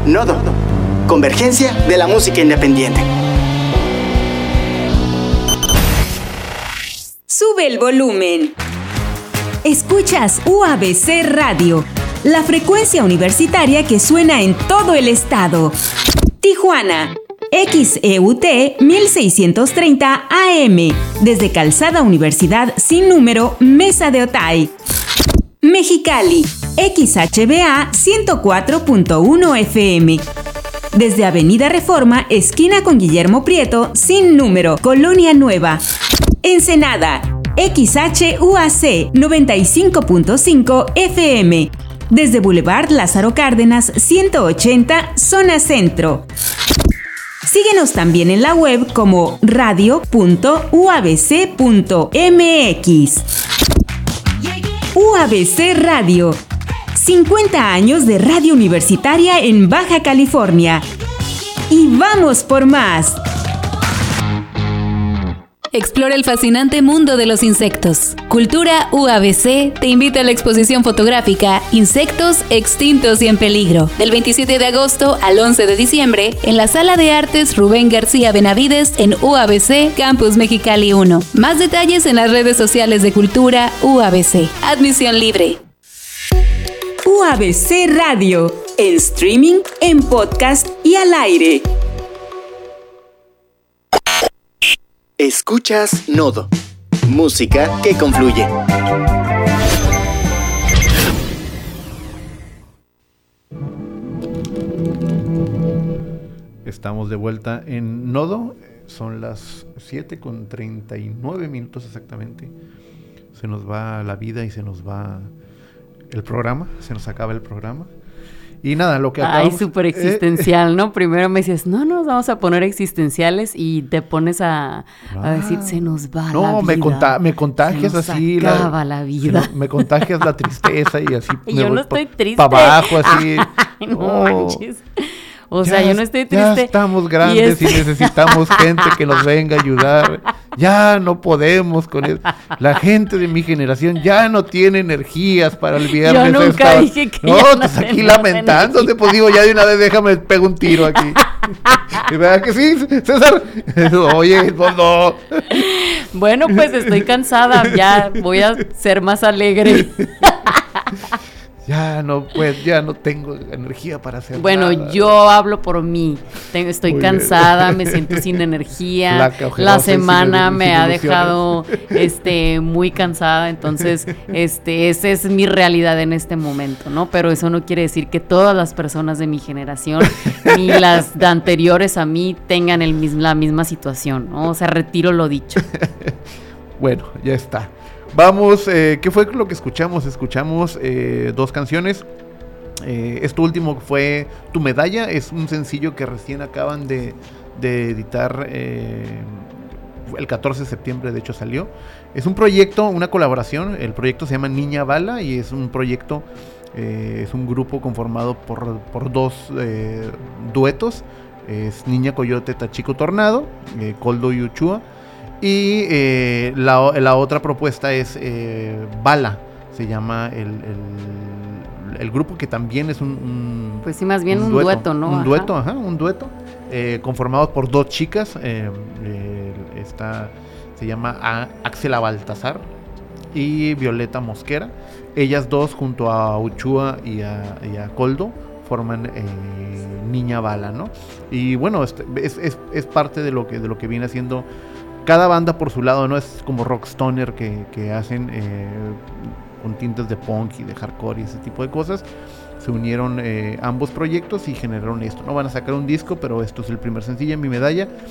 Nodo, convergencia de la música independiente. Sube el volumen. Escuchas UABC Radio, la frecuencia universitaria que suena en todo el estado. Tijuana, XEUT 1630 AM, desde Calzada Universidad sin número, Mesa de Otay. Mexicali, XHBA 104.1 FM, desde Avenida Reforma, esquina con Guillermo Prieto, sin número, Colonia Nueva. Ensenada, XHUAC 95.5 FM, desde Boulevard Lázaro Cárdenas 180, zona centro. Síguenos también en la web como radio.uabc.mx. UABC Radio, 50 años de radio universitaria en Baja California. Y vamos por más. Explora el fascinante mundo de los insectos. Cultura UABC te invita a la exposición fotográfica Insectos extintos y en peligro, del 27 de agosto al 11 de diciembre en la Sala de Artes Rubén García Benavides en UABC Campus Mexicali 1. Más detalles en las redes sociales de Cultura UABC. Admisión libre. UABC Radio, en streaming, en podcast y al aire. Escuchas Nodo, música que confluye. Estamos de vuelta en Nodo, son las 7:39 exactamente. Se nos va la vida y se nos va el programa, se nos acaba el programa. Y nada, lo que acabamos... Ay, súper existencial, ¿no? Primero me decías, no nos vamos a poner existenciales y te pones a decir, se nos va la vida. Me contagias se nos así. acaba la vida. Me contagias la tristeza y así. Yo no estoy triste. Para abajo, así. Ay, no manches. O sea, yo no estoy triste. Ya estamos grandes y necesitamos gente que nos venga a ayudar. Ya no podemos con eso. La gente de mi generación ya no tiene energías para el viernes. Yo nunca dije que no, ya estás aquí lamentándote. Pues digo, ya de una vez déjame, pego un tiro aquí. ¿Verdad que sí, César? Oye, pues no. Bueno, pues estoy cansada. Ya voy a ser más alegre. Ya no tengo energía para hacer bueno, nada. Yo hablo por mí. Estoy cansada, me siento sin energía. La semana me ha dejado muy cansada, entonces esa es mi realidad en este momento, ¿no? Pero eso no quiere decir que todas las personas de mi generación ni las anteriores a mí tengan la misma situación, ¿no? O sea, retiro lo dicho. Bueno, ya está. Vamos, ¿qué fue lo que escuchamos? Escuchamos 2 canciones. Esto último fue Tu Medalla, es un sencillo que recién acaban de editar, el 14 de septiembre de hecho salió. Es un proyecto, una colaboración, el proyecto se llama Niña Bala y es un proyecto, es un grupo conformado por 2 duetos, es Niña Coyote Tachico Tornado, Coldo y Uchua. Y la otra propuesta es Bala, se llama el grupo, que también es pues sí, más bien un dueto, ¿no? Un dueto, conformado por 2 chicas, se llama Axela Baltasar y Violeta Mosquera. Ellas 2 junto a Uchua y a Coldo forman Niña Bala, ¿no? Y bueno, es parte de lo que viene haciendo cada banda por su lado, ¿no? Es como rock stoner que hacen con tintes de punk y de hardcore y ese tipo de cosas. Se unieron ambos proyectos y generaron esto. No van a sacar un disco, pero esto es el primer sencillo, Mi Medalla.